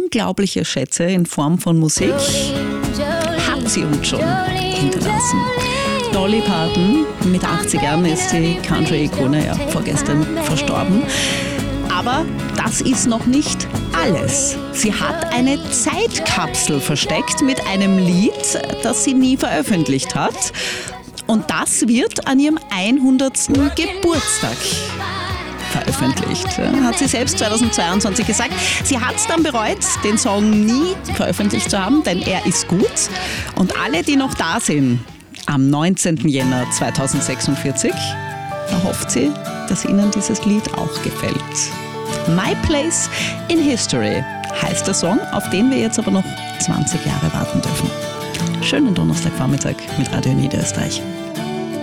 unglaubliche Schätze in Form von Musik hat sie uns schon hinterlassen. Dolly Parton, mit 80 Jahren ist die Country-Ikone ja vorgestern verstorben. Aber das ist noch nicht alles. Sie hat eine Zeitkapsel versteckt mit einem Lied, das sie nie veröffentlicht hat. Und das wird an ihrem 100. Geburtstag veröffentlicht. Hat sie selbst 2022 gesagt. Sie hat es dann bereut, den Song nie veröffentlicht zu haben, denn er ist gut. Und alle, die noch da sind, am 19. Jänner 2046, da hofft sie, dass Ihnen dieses Lied auch gefällt. My Place in History heißt der Song, auf den wir jetzt aber noch 20 Jahre warten dürfen. Schönen Donnerstagvormittag mit Radio Niederösterreich.